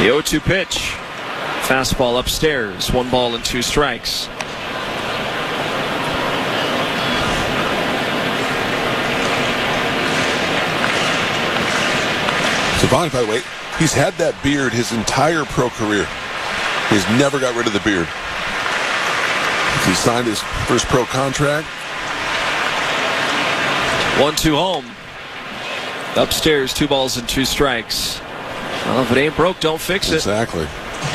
The 0-2 pitch. Fastball upstairs. 1 ball and 2 strikes. Stefanic, by the way, he's had that beard his entire pro career. He's never got rid of the beard. He signed his first pro contract. 1-2 home. Upstairs, 2 balls and 2 strikes. Well, if it ain't broke, don't fix it. Exactly.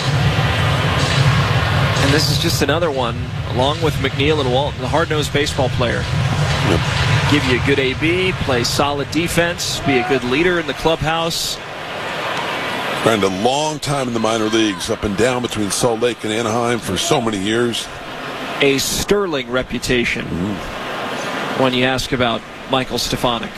And this is just another one, along with McNeil and Walton, the hard-nosed baseball player. Yep. Give you a good AB, play solid defense, be a good leader in the clubhouse. Spent a long time in the minor leagues, up and down between Salt Lake and Anaheim for so many years. A sterling reputation when you ask about Michael Stefanic.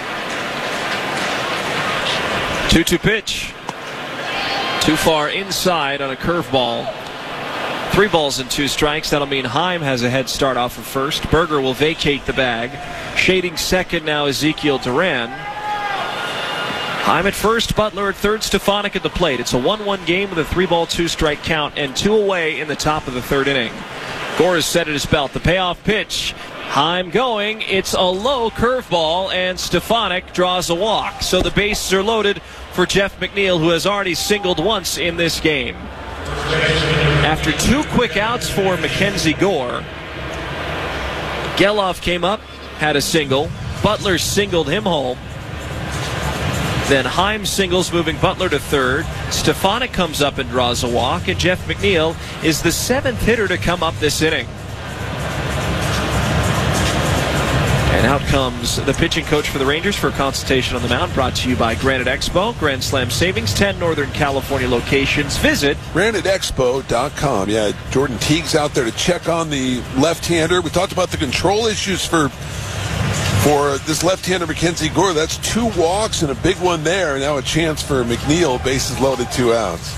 2-2 pitch. Too far inside on a curveball. 3 balls and 2 strikes. That'll mean Heim has a head start off of first. Berger will vacate the bag. Shading second now Ezekiel Duran. Heim at first, Butler at third, Stefanic at the plate. It's a 1-1 game with a 3-ball, 2-strike count and 2 away in the top of the 3rd inning. Gore is set at his belt. The payoff pitch. Heim going. It's a low curveball, and Stefanic draws a walk. So the bases are loaded for Jeff McNeil, who has already singled once in this game. After 2 quick outs for Mackenzie Gore, Geloff came up, had a single. Butler singled him home. Then Heim singles, moving Butler to third. Stefanic comes up and draws a walk, and Jeff McNeil is the 7th hitter to come up this inning. And out comes the pitching coach for the Rangers for a consultation on the mound, brought to you by Granite Expo. Grand Slam Savings, 10 Northern California locations. Visit GraniteExpo.com. Yeah, Jordan Teague's out there to check on the left-hander. We talked about the control issues for this left-hander Mackenzie Gore. That's 2 walks and a big one there. Now a chance for McNeil. Bases loaded, 2 outs.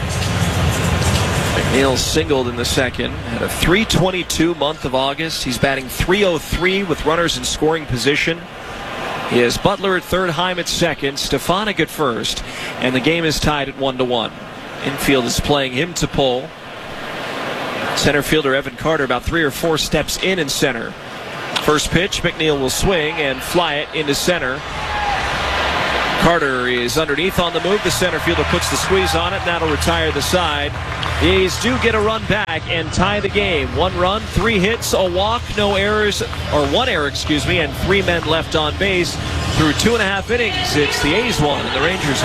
McNeil singled in the second. Had a .322 month of August. He's batting .303 with runners in scoring position. He has Butler at third, Heim at second, Stefanic at first, and the game is tied at 1-1. Infield is playing him to pull. Center fielder Evan Carter about 3 or 4 steps in center. First pitch, McNeil will swing and fly it into center. Carter is underneath on the move. The center fielder puts the squeeze on it, and that'll retire the side. The A's do get a run back and tie the game. 1 run, 3 hits, a walk, no errors, or 1 error, and 3 men left on base. Through 2.5 innings, it's the A's 1 and the Rangers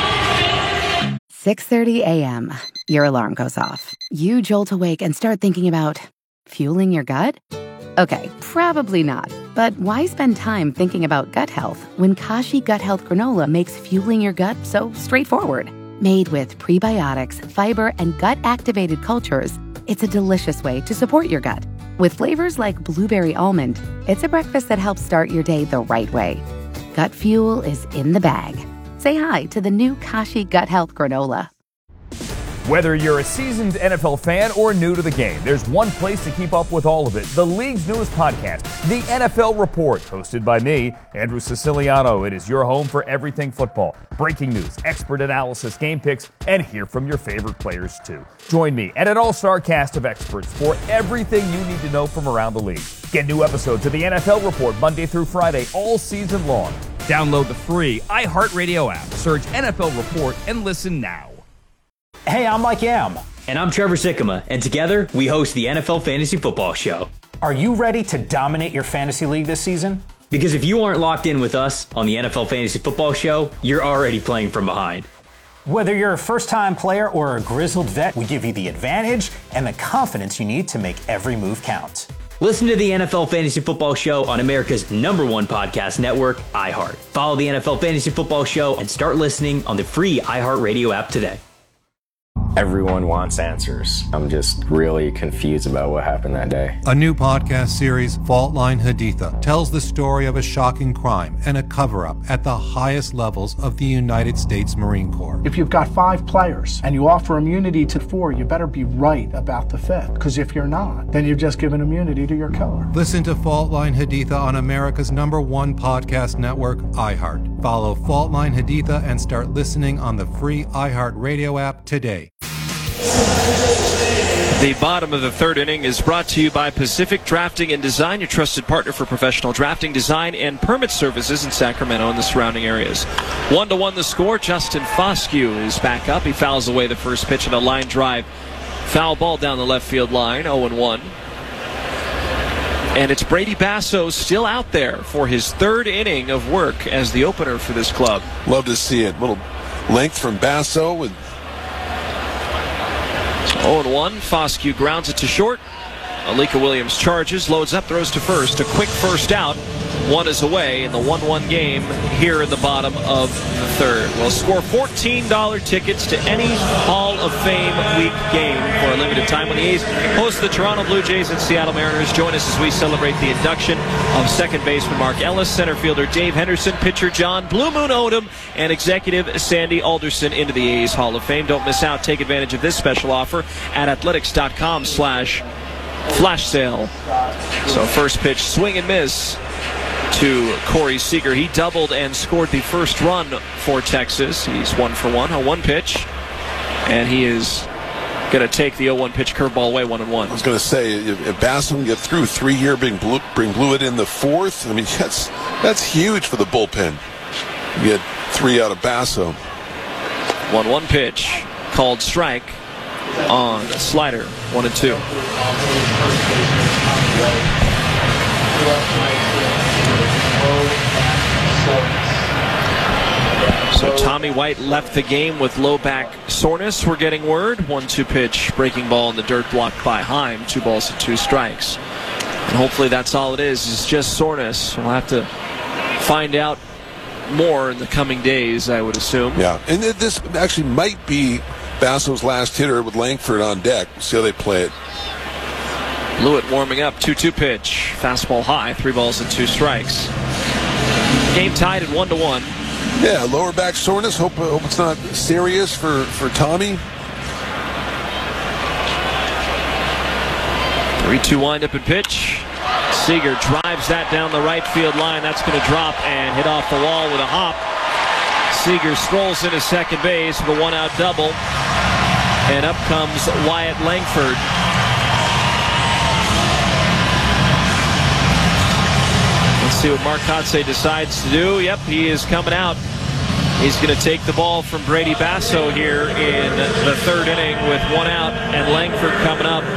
1. 6:30 a.m. Your alarm goes off. You jolt awake and start thinking about fueling your gut? Okay, probably not. But why spend time thinking about gut health when Kashi Gut Health Granola makes fueling your gut so straightforward? Made with prebiotics, fiber, and gut-activated cultures, it's a delicious way to support your gut. With flavors like blueberry almond, it's a breakfast that helps start your day the right way. Gut fuel is in the bag. Say hi to the new Kashi Gut Health Granola. Whether you're a seasoned NFL fan or new to the game, there's one place to keep up with all of it. The league's newest podcast, The NFL Report, hosted by me, Andrew Siciliano. It is your home for everything football. Breaking news, expert analysis, game picks, and hear from your favorite players too. Join me and an all-star cast of experts for everything you need to know from around the league. Get new episodes of The NFL Report Monday through Friday all season long. Download the free iHeartRadio app. Search NFL Report and listen now. Hey, I'm Mike Yam. And I'm Trevor Sikkema, and together we host the NFL Fantasy Football Show. Are you ready to dominate your fantasy league this season? Because if you aren't locked in with us on the NFL Fantasy Football Show, you're already playing from behind. Whether you're a first-time player or a grizzled vet, we give you the advantage and the confidence you need to make every move count. Listen to the NFL Fantasy Football Show on America's #1 podcast network, iHeart. Follow the NFL Fantasy Football Show and start listening on the free iHeartRadio app today. Everyone wants answers. I'm just really confused about what happened that day. A new podcast series, Fault Line Haditha, tells the story of a shocking crime and a cover-up at the highest levels of the United States Marine Corps. If you've got 5 players and you offer immunity to 4, you better be right about the 5th. Because if you're not, then you've just given immunity to your killer. Listen to Fault Line Haditha on America's #1 podcast network, iHeart. Follow Fault Line Haditha and start listening on the free iHeart Radio app today. The bottom of the third inning is brought to you by Pacific Drafting and Design, your trusted partner for professional drafting, design, and permit services in Sacramento and the surrounding areas. 1-1 the score. Justin Foscue is back up. He fouls away the first pitch in a line drive. Foul ball down the left field line, 0-1. And it's Brady Basso still out there for his third inning of work as the opener for this club. Love to see it. Little length from Basso with 0-1. Foscue grounds it to short. Alika Williams charges, loads up, throws to first. A quick first out. One is away in the 1-1 game here in the bottom of the third. We'll score $14 tickets to any Hall of Fame week game for a limited time when the A's host the Toronto Blue Jays and Seattle Mariners. Join us as we celebrate the induction of second baseman Mark Ellis, center fielder Dave Henderson, pitcher John Blue Moon Odom, and executive Sandy Alderson into the A's Hall of Fame. Don't miss out. Take advantage of this special offer at athletics.com/flash sale. So first pitch, swing and miss to Corey Seager. He doubled and scored the first run for Texas. He's 1 for 1 on one pitch, and he is going to take the 0-1 pitch curveball away, 1-1. I was going to say, if Basso can get through 3 here, bring Blewett in the 4th, I mean, that's huge for the bullpen. You get 3 out of Basso. 1-1 pitch, called strike on a slider, 1-2. So Tommy White left the game with low back soreness, we're getting word. 1-2 pitch, breaking ball in the dirt, blocked by Heim. 2 balls and 2 strikes. And hopefully that's all it is just soreness. We'll have to find out more in the coming days, I would assume. Yeah, and this actually might be Basso's last hitter with Langford on deck. We'll see how they play it. Blewett warming up, 2-2 pitch. Fastball high, 3 balls and 2 strikes. Game tied at 1-1. Yeah, lower back soreness. Hope it's not serious for Tommy. 3-2 windup and pitch. Seager drives that down the right field line. That's going to drop and hit off the wall with a hop. Seager strolls into second base with a 1-out double. And up comes Wyatt Langford. Let's see what Mark Kotsay decides to do. Yep, he is coming out. He's going to take the ball from Brady Basso here in the third inning with 1 out, and Langford coming up.